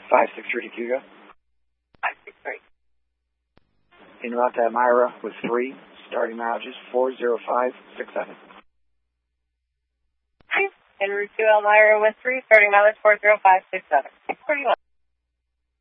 563 to Hugo. 563. En route to Elmira with 3, starting mileages 40567. En route to Elmira with 3, starting mileage 40567. 631.